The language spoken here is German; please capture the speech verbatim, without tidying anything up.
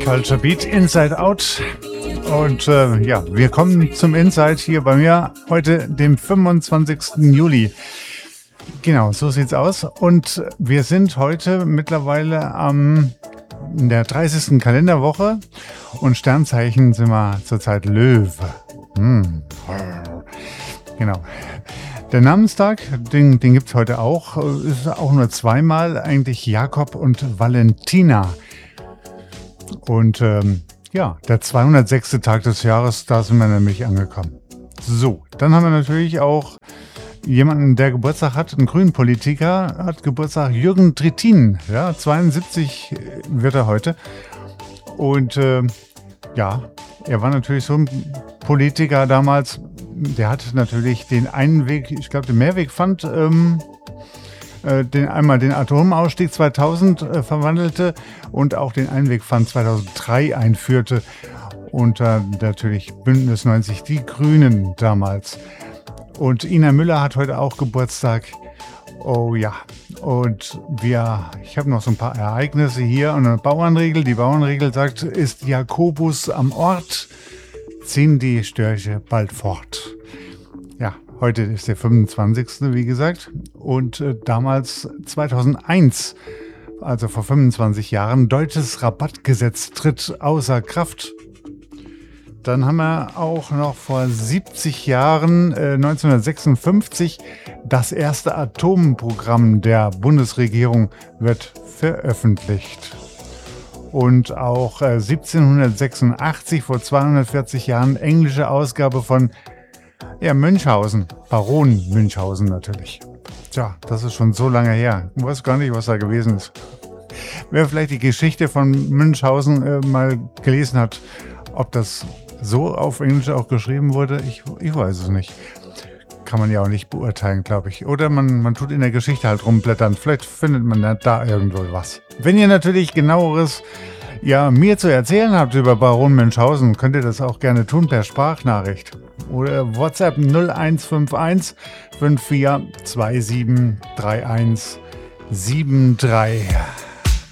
falscher Beat, Inside Out. Und äh, ja, wir kommen zum Inside hier bei mir heute, dem fünfundzwanzigsten Juli. Genau, so sieht's aus. Und wir sind heute mittlerweile am in der dreißigsten Kalenderwoche und Sternzeichen sind wir zurzeit Löwe. Hm. Genau. Der Namenstag, den, den gibt es heute auch, ist auch nur zweimal, eigentlich Jakob und Valentina. Und ähm, ja, der zweihundertsechste Tag des Jahres, da sind wir nämlich angekommen. So, dann haben wir natürlich auch jemanden, der Geburtstag hat, ein Grünen-Politiker, hat Geburtstag, Jürgen Trittin, ja, zweiundsiebzig wird er heute. Und äh, ja, er war natürlich so ein Politiker damals, der hat natürlich den einen Weg, ich glaube den Mehrweg fand, ähm, äh, den, einmal den Atomausstieg zweitausend äh, verwandelte und auch den Einwegpfand zweitausenddrei einführte. Und äh, natürlich Bündnis neunzig, die Grünen damals. Und Ina Müller hat heute auch Geburtstag. Oh ja, und wir, ich habe noch so ein paar Ereignisse hier und eine Bauernregel. Die Bauernregel sagt, ist Jakobus am Ort, ziehen die Störche bald fort. Ja, heute ist der fünfundzwanzigste wie gesagt. Und äh, damals zweitausendeins, also vor fünfundzwanzig Jahren, deutsches Rabattgesetz tritt außer Kraft. Dann haben wir auch noch vor siebzig Jahren, äh, neunzehnhundertsechsundfünfzig, das erste Atomprogramm der Bundesregierung wird veröffentlicht. Und auch äh, siebzehnhundertsechsundachtzig, vor zweihundertvierzig Jahren, englische Ausgabe von ja, Münchhausen, Baron Münchhausen natürlich. Tja, das ist schon so lange her. Ich weiß gar nicht, was da gewesen ist. Wer vielleicht die Geschichte von Münchhausen äh, mal gelesen hat, ob das so auf Englisch auch geschrieben wurde, ich, ich weiß es nicht. Kann man ja auch nicht beurteilen, glaube ich. Oder man, man tut in der Geschichte halt rumblättern. Vielleicht findet man ja da irgendwo was. Wenn ihr natürlich genaueres ja, mir zu erzählen habt über Baron Münchhausen, könnt ihr das auch gerne tun per Sprachnachricht. Oder WhatsApp null eins fünf eins fünf vier zwei sieben drei eins sieben drei.